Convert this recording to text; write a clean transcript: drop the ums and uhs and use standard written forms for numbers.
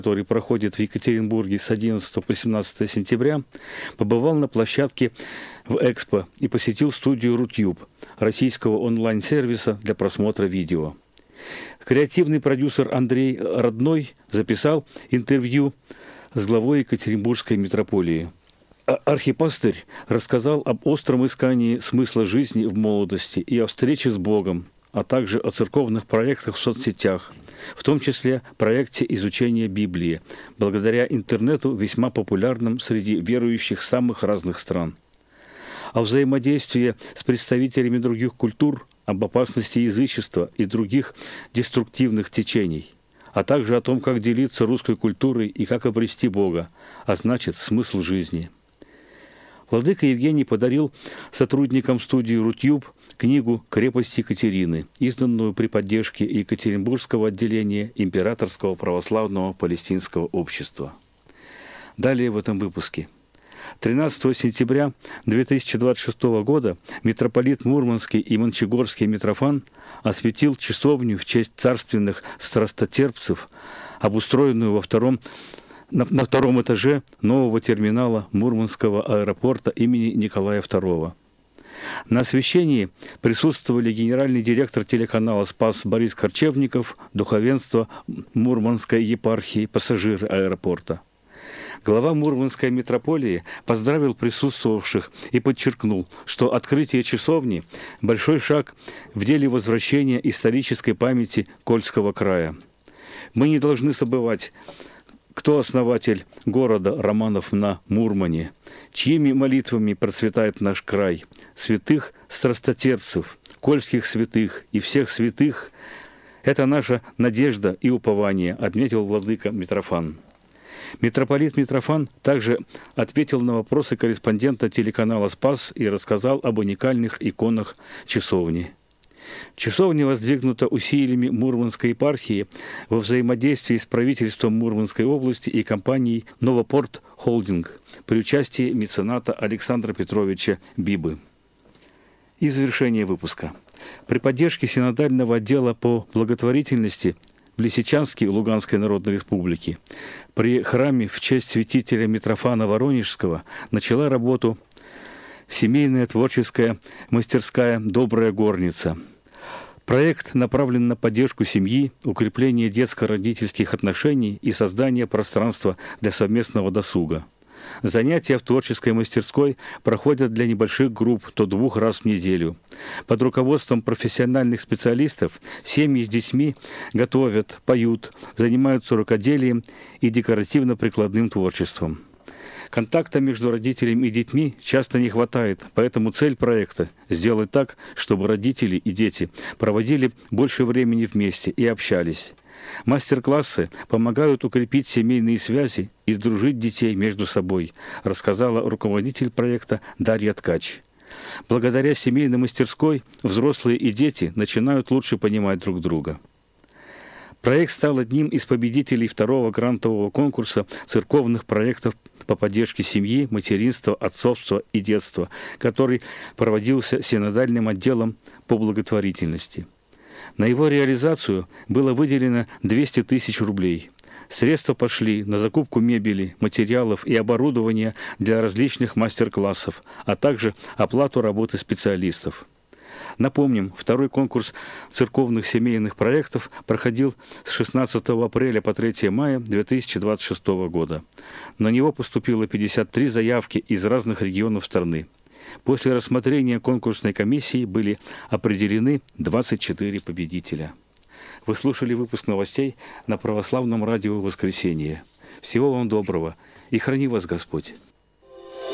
который проходит в Екатеринбурге с 11 по 17 сентября, побывал на площадке в Экспо и посетил студию Рутюб, российского онлайн-сервиса для просмотра видео. Креативный продюсер Андрей Родной записал интервью с главой Екатеринбургской митрополии. Архипастырь рассказал об остром искании смысла жизни в молодости и о встрече с Богом, а также о церковных проектах в соцсетях, в том числе проекте изучения Библии, благодаря интернету весьма популярным среди верующих самых разных стран. О взаимодействии с представителями других культур, об опасности язычества и других деструктивных течений, а также о том, как делиться русской культурой и как обрести Бога, а значит, смысл жизни. Владыка Евгений подарил сотрудникам студии Рутюб книгу «Крепость Екатерины», изданную при поддержке Екатеринбургского отделения Императорского православного палестинского общества. Далее в этом выпуске. 13 сентября 2026 года митрополит Мурманский и Мончегорский Митрофан осветил часовню в честь царственных страстотерпцев, обустроенную на втором этаже нового терминала Мурманского аэропорта имени Николая II. На освящении присутствовали генеральный директор телеканала «Спас» Борис Корчевников, духовенство Мурманской епархии, пассажиры аэропорта. Глава Мурманской митрополии поздравил присутствовавших и подчеркнул, что открытие часовни – большой шаг в деле возвращения исторической памяти Кольского края. Мы не должны забывать, кто основатель города Романов на Мурмане, чьими молитвами процветает наш край, святых страстотерпцев, кольских святых и всех святых – это наша надежда и упование, отметил владыка Митрофан. Митрополит Митрофан также ответил на вопросы корреспондента телеканала «Спас» и рассказал об уникальных иконах часовни. Часовня воздвигнута усилиями Мурманской епархии во взаимодействии с правительством Мурманской области и компанией «Новопорт Холдинг» при участии мецената Александра Петровича Бибы. И завершение выпуска. При поддержке синодального отдела по благотворительности в Лисичанске Луганской Народной Республики при храме в честь святителя Митрофана Воронежского начала работу семейная творческая мастерская «Добрая горница». Проект направлен на поддержку семьи, укрепление детско-родительских отношений и создание пространства для совместного досуга. Занятия в творческой мастерской проходят для небольших групп до 2 раз в неделю. Под руководством профессиональных специалистов семьи с детьми готовят, поют, занимаются рукоделием и декоративно-прикладным творчеством. Контакта между родителями и детьми часто не хватает, поэтому цель проекта – сделать так, чтобы родители и дети проводили больше времени вместе и общались. Мастер-классы помогают укрепить семейные связи и сдружить детей между собой, рассказала руководитель проекта Дарья Ткач. Благодаря семейной мастерской взрослые и дети начинают лучше понимать друг друга. Проект стал одним из победителей 2-го грантового конкурса церковных проектов по поддержке семьи, материнства, отцовства и детства, который проводился синодальным отделом по благотворительности. На его реализацию было выделено 200 тысяч рублей. Средства пошли на закупку мебели, материалов и оборудования для различных мастер-классов, а также оплату работы специалистов. Напомним, 2-й конкурс церковных семейных проектов проходил с 16 апреля по 3 мая 2026 года. На него поступило 53 заявки из разных регионов страны. После рассмотрения конкурсной комиссии были определены 24 победителя. Вы слушали выпуск новостей на Православном радио «Воскресенье». Всего вам доброго и храни вас Господь!